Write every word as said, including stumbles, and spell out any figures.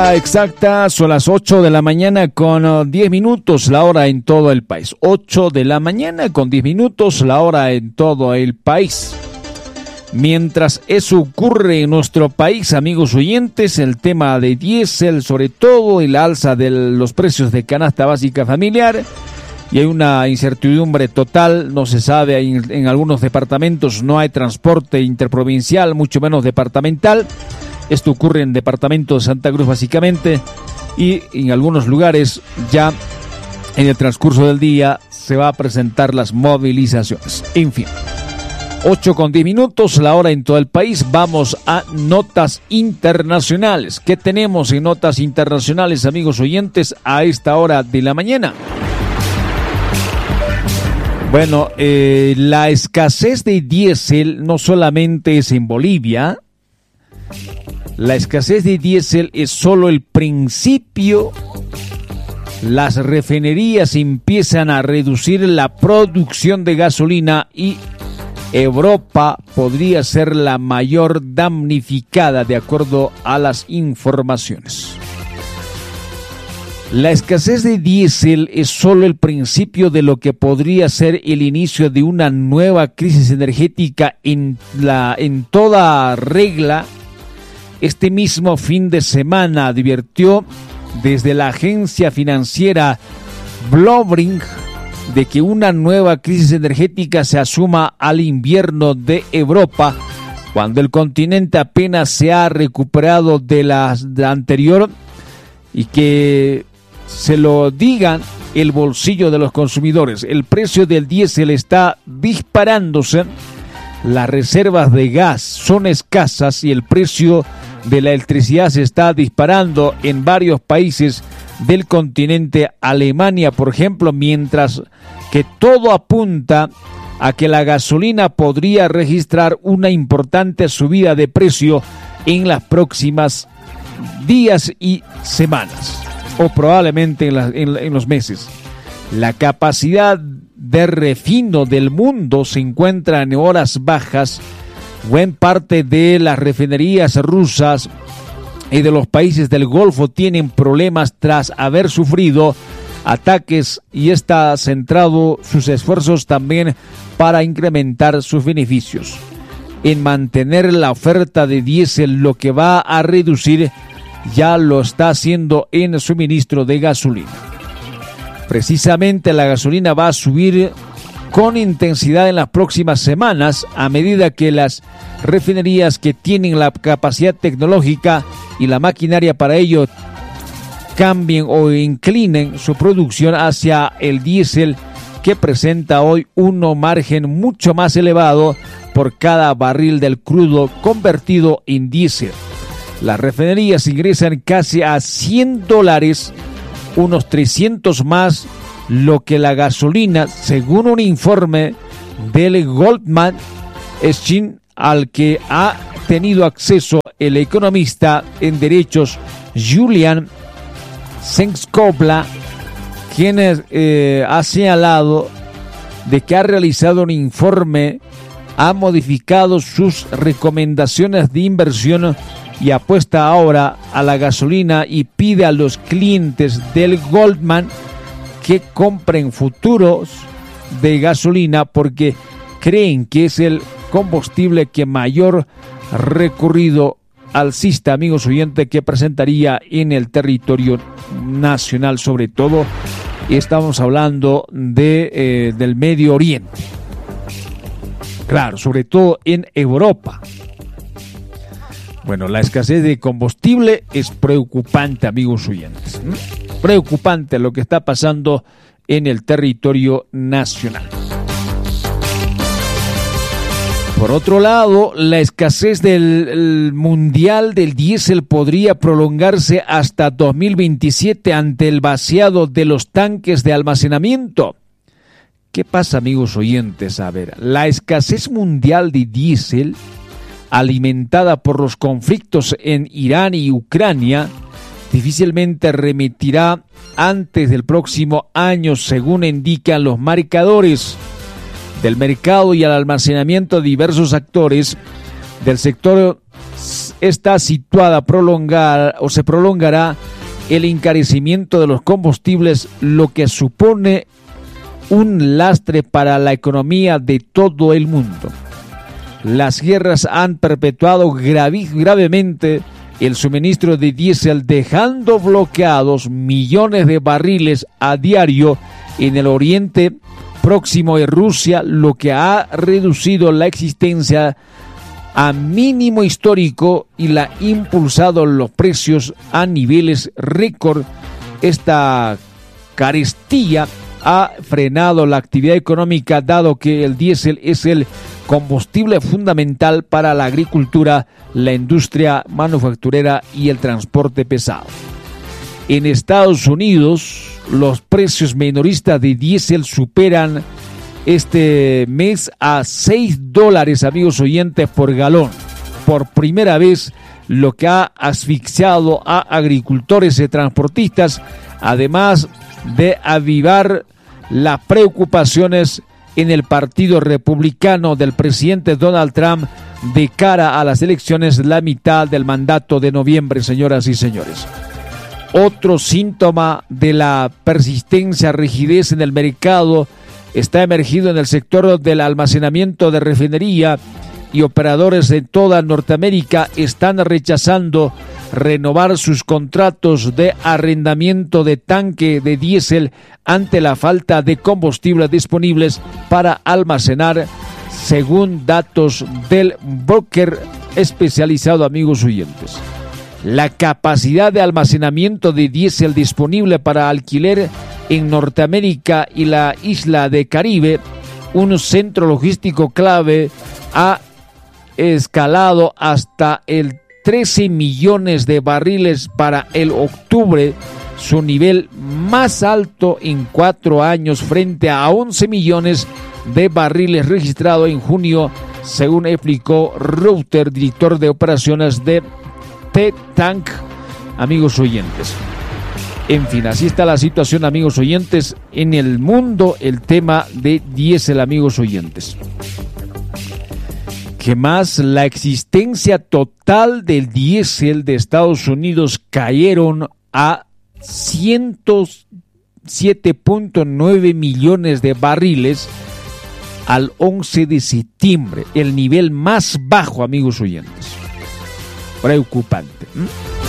Exacta, son las ocho de la mañana con diez minutos, la hora en todo el país. ocho de la mañana con diez minutos, la hora en todo el país. Mientras eso ocurre en nuestro país, amigos oyentes, el tema de diésel, sobre todo el alza de los precios de canasta básica familiar, y hay una incertidumbre total, no se sabe, en, en algunos departamentos no hay transporte interprovincial, mucho menos departamental. Esto ocurre en departamento de Santa Cruz básicamente, y en algunos lugares ya en el transcurso del día se va a presentar las movilizaciones. En fin, ocho con diez minutos, la hora en todo el país. Vamos a notas internacionales. ¿Qué tenemos en notas internacionales, amigos oyentes, a esta hora de la mañana? Bueno, eh, la escasez de diésel no solamente es en Bolivia. La escasez de diésel es solo el principio. Las refinerías empiezan a reducir la producción de gasolina y Europa podría ser la mayor damnificada, de acuerdo a las informaciones. La escasez de diésel es solo el principio de lo que podría ser el inicio de una nueva crisis energética en, la, en toda regla. Este mismo fin de semana advirtió desde la agencia financiera Bloomberg de que una nueva crisis energética se asuma al invierno de Europa, cuando el continente apenas se ha recuperado de la, de la anterior, y que se lo digan el bolsillo de los consumidores. El precio del diésel está disparándose, las reservas de gas son escasas y el precio de la electricidad se está disparando en varios países del continente. Alemania, por ejemplo, mientras que todo apunta a que la gasolina podría registrar una importante subida de precio en las próximas días y semanas, o probablemente en, la, en, en los meses. La capacidad de refino del mundo se encuentra en horas bajas. Buena parte de las refinerías rusas y de los países del Golfo tienen problemas tras haber sufrido ataques, y está centrado sus esfuerzos también para incrementar sus beneficios en mantener la oferta de diésel, lo que va a reducir, ya lo está haciendo en el suministro de gasolina. Precisamente la gasolina va a subir con intensidad en las próximas semanas a medida que las refinerías que tienen la capacidad tecnológica y la maquinaria para ello cambien o inclinen su producción hacia el diésel, que presenta hoy un margen mucho más elevado por cada barril del crudo convertido en diésel. Las refinerías ingresan casi a cien dólares, unos trescientos más lo que la gasolina, según un informe del Goldman Sachs al que ha tenido acceso el economista en derechos Julian Senskobla, quien eh, ha señalado de que ha realizado un informe, ha modificado sus recomendaciones de inversión y apuesta ahora a la gasolina, y pide a los clientes del Goldman que compren futuros de gasolina porque creen que es el combustible que mayor recurrido alcista, amigos oyentes, que presentaría en el territorio nacional. Sobre todo estamos hablando de eh, del Medio Oriente, claro, sobre todo en Europa. Bueno, la escasez de combustible es preocupante, amigos oyentes. ¿Mm? Preocupante lo que está pasando en el territorio nacional. Por otro lado, la escasez del mundial del diésel podría prolongarse hasta dos mil veintisiete ante el vaciado de los tanques de almacenamiento. ¿Qué pasa, amigos oyentes? A ver, la escasez mundial de diésel, alimentada por los conflictos en Irán y Ucrania, difícilmente remitirá antes del próximo año, según indican los marcadores del mercado y al almacenamiento de diversos actores del sector está situada a prolongar o se prolongará el encarecimiento de los combustibles, lo que supone un lastre para la economía de todo el mundo. Las guerras han perpetuado gravi- gravemente el suministro de diésel, dejando bloqueados millones de barriles a diario en el Oriente Próximo y Rusia, lo que ha reducido la existencia a mínimo histórico y la ha impulsado los precios a niveles récord. Esta carestía ha frenado la actividad económica, dado que el diésel es el combustible fundamental para la agricultura, la industria manufacturera y el transporte pesado. En Estados Unidos, los precios minoristas de diésel superan este mes a seis dólares, amigos oyentes, por galón. Por primera vez, lo que ha asfixiado a agricultores y transportistas, además de avivar las preocupaciones en el Partido Republicano del presidente Donald Trump de cara a las elecciones la mitad del mandato de noviembre, señoras y señores. Otro síntoma de la persistencia, rigidez en el mercado está emergido en el sector del almacenamiento de refinería, y operadores de toda Norteamérica están rechazando renovar sus contratos de arrendamiento de tanque de diésel ante la falta de combustibles disponibles para almacenar, según datos del broker especializado, amigos oyentes. La capacidad de almacenamiento de diésel disponible para alquiler en Norteamérica y la isla de Caribe, un centro logístico clave, ha escalado hasta el trece millones de barriles para el octubre, su nivel más alto en cuatro años, frente a once millones de barriles registrados en junio, según explicó Reuter, director de operaciones de T-Tank, amigos oyentes. En fin, así está la situación, amigos oyentes, en el mundo, el tema de diésel, amigos oyentes. ¿Qué más? La existencia total del diésel de Estados Unidos cayeron a ciento siete punto nueve millones de barriles al once de septiembre, el nivel más bajo, amigos oyentes. Preocupante. ¿Mm?